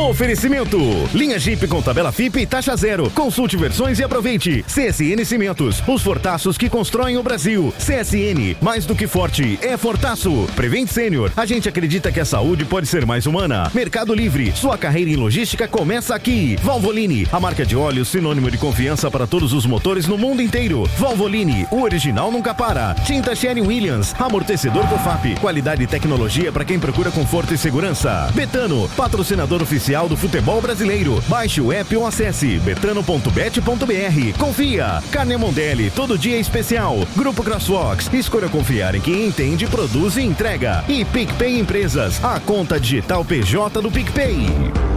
Oferecimento. Linha Jeep com tabela FIP e taxa zero. Consulte versões e aproveite. CSN Cimentos. Os fortaços que constroem o Brasil. CSN. Mais do que forte. É fortaço. Prevent Sênior. A gente acredita que a saúde pode ser mais humana. Mercado Livre. Sua carreira em logística começa aqui. Valvoline. A marca de óleo sinônimo de confiança para todos os motores no mundo inteiro. Valvoline. O original nunca para. Tinta Sherwin-Williams. Amortecedor Cofap. Qualidade e tecnologia para quem procura conforto e segurança. Betano. Patrocinador oficial do futebol brasileiro. Baixe o app ou acesse betano.bet.br. Confia. Carne Mondelli. Todo dia é especial. Grupo Crosswalks. Escolha confiar em quem entende, produz e entrega. E PicPay Empresas. A conta digital PJ do PicPay.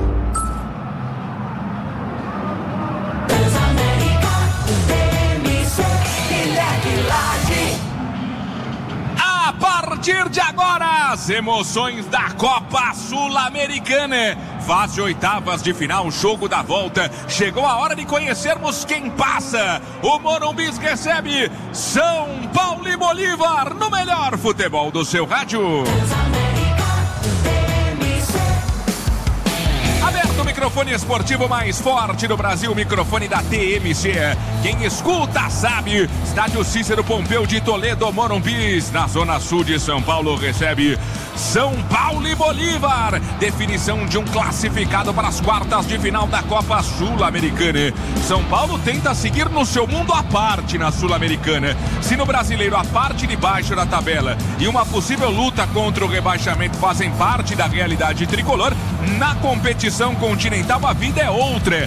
A partir de agora, as emoções da Copa Sul-Americana. Fase oitavas de final, jogo da volta. Chegou a hora de conhecermos quem passa. O Morumbi recebe São Paulo e Bolívar no melhor futebol do seu rádio. Aberto o microfone esportivo mais forte do Brasil, o microfone da TMC. Quem escuta sabe. Estádio Cícero Pompeu de Toledo, Morumbi, na zona sul de São Paulo, recebe São Paulo e Bolívar. Definição de um classificado para as quartas de final da Copa Sul-Americana. São Paulo tenta seguir no seu mundo à parte na Sul-Americana. Se no Brasileiro a parte de baixo da tabela e uma possível luta contra o rebaixamento fazem parte da realidade tricolor, na competição continental a vida é outra.